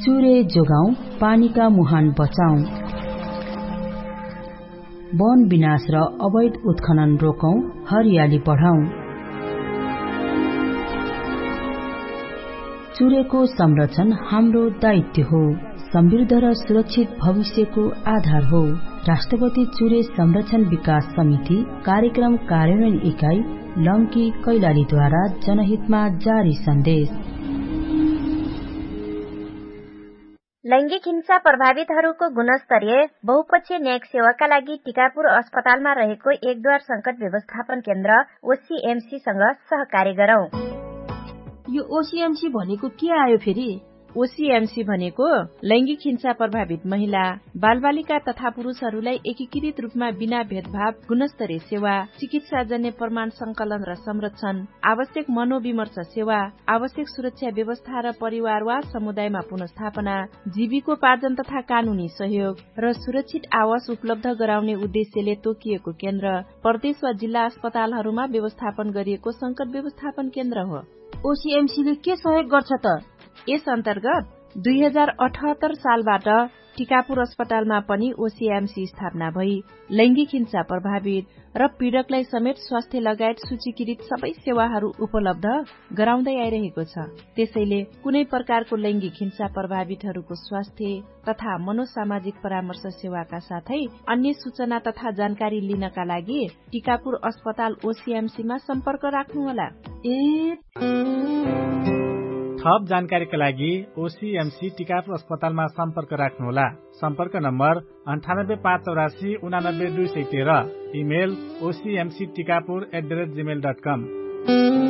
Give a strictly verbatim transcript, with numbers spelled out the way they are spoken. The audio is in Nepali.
चुरे जोगाउँ, पानीका मुहान बचाउँ। वन विनाश र अवैध उत्खनन रोकौं, हरियाली बढाउँ। चुरेको संरक्षण हाम्रो दायित्व हो, समृद्ध र सुरक्षित भविष्यको आधार हो। राष्ट्रपति चुरे संरक्षण विकास समिति कार्यक्रम कार्यान्वयन इकाई लम्की कैलालीद्वारा जनहितमा जारी सन्देश। लैंगिक हिंसा प्रभावितहरूको गुणस्तरीय बहुपक्षीय न्यायिक सेवाका लागि टिकापुर अस्पतालमा रहेको एकद्वार संकट व्यवस्थापन केन्द्र ओसीएमसी सँग सहकार्य गरौं। यो ओसीएमसी भनेको के आयो फेरि? ओसीएमसी भनेको लैंगिक हिंसा प्रभावित महिला, बालबालिका तथा पुरुषहरूलाई एकीकृत रूपमा बिना भेदभाव गुणस्तरीय सेवा, चिकित्साजन्य प्रमाण संकलन र संरक्षण, आवश्यक मनोविमर्श सेवा, आवश्यक सुरक्षा व्यवस्था र परिवार वा समुदायमा पुनर्स्थापना, जीविकोपार्जन तथा कानूनी सहयोग र सुरक्षित आवास उपलब्ध गराउने उद्देश्यले तोकिएको केन्द्र प्रदेश वा जिल्ला अस्पतालहरूमा व्यवस्थापन गरिएको संकट व्यवस्थापन केन्द्र हो। ओसीएमसीले के सहयोग गर्छ त? यस अन्तर्गत दुई हजार अठहत्तर सालबाट टिकापुर अस्पतालमा पनि ओसीएमसी स्थापना भई लैंगिक हिंसा प्रभावित र पीड़कलाई समेत स्वास्थ्य लगायत सूचीकृत सबै सेवाहरू उपलब्ध गराउँदै आइरहेको छ। त्यसैले कुनै प्रकारको लैंगिक हिंसा प्रभावितहरूको स्वास्थ्य तथा मनोसामाजिक परामर्श सेवाका साथै अन्य सूचना तथा जानकारी लिनका लागि टिकापुर अस्पताल ओसीएमसीमा सम्पर्क राख्नुहोला। ए थप जानकारीका लागि ओसीएमसी टिकापुर अस्पतालमा सम्पर्क राख्नुहोला। सम्पर्क नम्बर अन्ठानब्बे पाँच चौरासी उनानब्बे दुई सय तेह्र। Email ओसीएमसी Tikapur at the rate Gmail dot com.